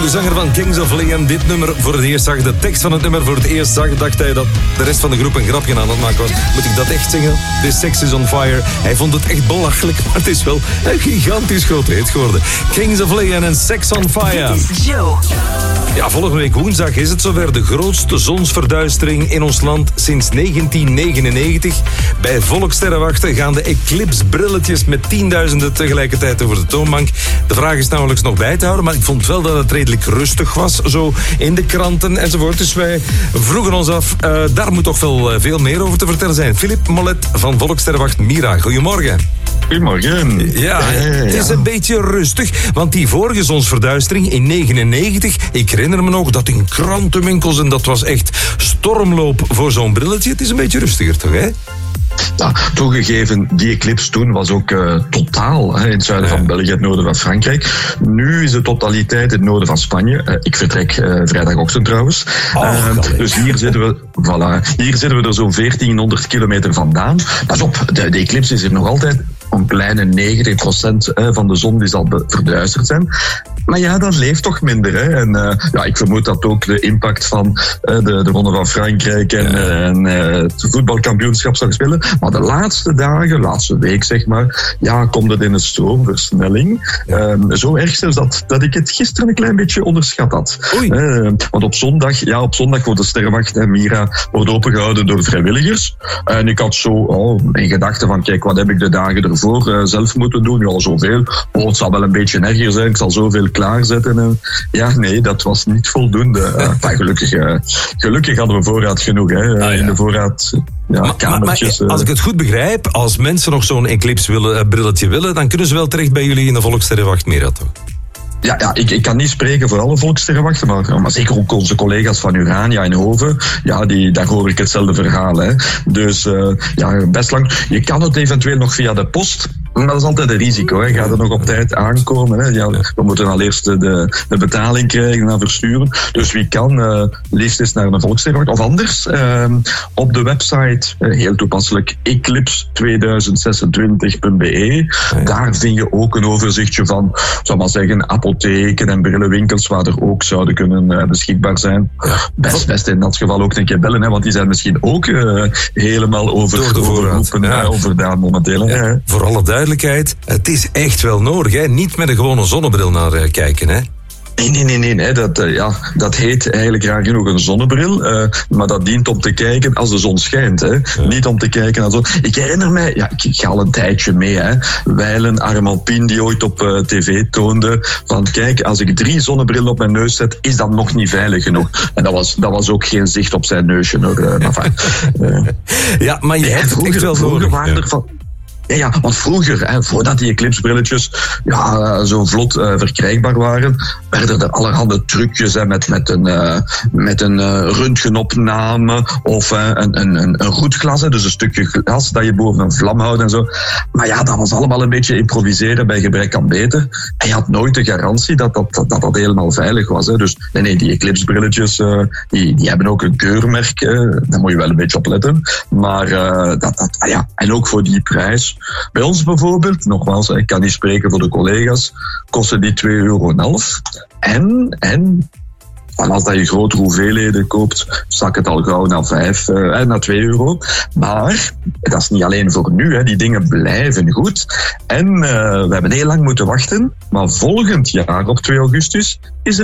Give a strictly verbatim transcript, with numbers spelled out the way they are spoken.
zanger van Kings of Leon dit nummer voor het eerst zag, de tekst van het nummer voor het eerst zag, dacht hij dat de rest van de groep een grapje aan het maken was. Moet ik dat echt zingen? This sex is on fire. Hij vond het echt belachelijk, maar het is wel een gigantisch grote hit geworden. Kings of Leon en Sex on Fire. Dit is Joe. Ja, volgende week woensdag is het zover. De grootste zonsverduistering in ons land sinds negentien negenennegentig. Bij Volkssterrenwachten gaan de eclipsebrilletjes met tienduizenden tegelijkertijd over de toonbank. De vraag is nauwelijks nog bij te houden, maar ik vond wel dat het redelijk rustig was, zo in de kranten enzovoort. Dus wij vroegen ons af, uh, daar moet toch wel veel meer over te vertellen zijn. Philip Mollet van Volkssterrenwacht Mira, goedemorgen. Goedemorgen. Ja, ja, ja, ja, het is een beetje rustig, want die vorige zonsverduistering in negenennegentig, ik herinner me nog dat in krantenwinkels, en dat was echt stormloop voor zo'n brilletje. Het is een beetje rustiger toch, hè? Ja, toegegeven, die eclipse toen was ook uh, totaal hè, in het zuiden ja. van België, het noorden van Frankrijk. Nu is de totaliteit in het noorden van Spanje. Uh, ik vertrek uh, vrijdagochtend trouwens. Oh, uh, dus hier zitten we, voilà, hier zitten we er zo'n veertienhonderd kilometer vandaan. Pas op, de, de eclipse is er nog altijd. Een kleine negentig procent van de zon die zal verduisterd zijn. Maar ja, dat leeft toch minder. Hè? En uh, ja, ik vermoed dat ook de impact van uh, de, de Ronde van Frankrijk en, ja. uh, en uh, het voetbalkampioenschap zal spelen. Maar de laatste dagen, laatste week zeg maar, ja, komt het in een stroomversnelling. Ja. Um, zo erg zelfs dat, dat ik het gisteren een klein beetje onderschat had. Uh, want op zondag, ja, op zondag wordt de Sterrenwacht en Mira wordt opengehouden door vrijwilligers. En ik had zo oh, in gedachten van, kijk, wat heb ik de dagen ervoor uh, zelf moeten doen? Ja, zoveel. Oh, het zal wel een beetje erger zijn, ik zal zoveel klaarzetten. En, ja, nee, dat was niet voldoende. Uh, maar gelukkig, uh, gelukkig hadden we voorraad genoeg. Hè. Uh, ah, ja. In de voorraad... Ja, maar, kamertjes, maar als ik het goed begrijp, als mensen nog zo'n eclipse willen, uh, brilletje willen, dan kunnen ze wel terecht bij jullie in de Volkssterrenwacht Mira, toch? Ja, ja ik, ik kan niet spreken voor alle Volkssterrenwachten, maar, maar zeker ook onze collega's van Urania en Hoven, ja, die, daar hoor ik hetzelfde verhaal. Hè. Dus uh, ja, best lang. Je kan het eventueel nog via de post, maar dat is altijd een risico. Hè. Gaat er nog op tijd aankomen? Hè. Ja, we moeten al eerst de, de betaling krijgen en dan versturen. Dus wie kan, uh, lees eens naar een Volkssterrenwacht. Of anders, uh, op de website, uh, heel toepasselijk, eclipse tweeduizend zesentwintig punt b e. Daar vind je ook een overzichtje van, zal maar zeggen, apotheken en brillenwinkels waar er ook zouden kunnen uh, beschikbaar zijn. Best, best in dat geval ook een keer bellen, hè, want die zijn misschien ook uh, helemaal over, overroepen, ja. uh, overdaan momenteel. Hè. Ja, voor alle duidelijkheid, het is echt wel nodig, hè? Niet met een gewone zonnebril naar uh, kijken, hè? Nee, nee, nee, nee, nee. Dat, uh, ja, dat heet eigenlijk raar genoeg een zonnebril, uh, maar dat dient om te kijken als de zon schijnt. Hè. Ja. Niet om te kijken als de zon. Ik herinner mij, ja, ik, ik ga al een tijdje mee, hè. Wijlen Armand Pien die ooit op uh, tv toonde van kijk, als ik drie zonnebrillen op mijn neus zet, is dat nog niet veilig genoeg. En dat was, dat was ook geen zicht op zijn neusje. Hoor. Uh, maar, uh, ja, maar je hebt het echt wel nodig. Waren er van, Ja, ja, want vroeger, hè, voordat die eclipsebrilletjes ja, zo vlot uh, verkrijgbaar waren, werden er allerhande trucjes hè, met, met een, uh, met een uh, röntgenopname of uh, een, een, een, een roetglas, hè, dus een stukje glas dat je boven een vlam houdt en zo. Maar ja, dat was allemaal een beetje improviseren bij gebrek aan beter. En je had nooit de garantie dat dat, dat, dat, dat helemaal veilig was. Hè. Dus nee, nee, die eclipsebrilletjes, uh, die, die hebben ook een keurmerk. Uh, daar moet je wel een beetje op letten. Maar uh, dat, dat, ah ja, en ook voor die prijs. Bij ons bijvoorbeeld, nogmaals, ik kan niet spreken voor de collega's, kosten die twee euro en half. En, en, en als dat je grotere hoeveelheden koopt, zak het al gauw naar vijf, eh, naar twee euro. Maar, dat is niet alleen voor nu, hè, die dingen blijven goed. En uh, we hebben heel lang moeten wachten, maar volgend jaar op twee augustus is er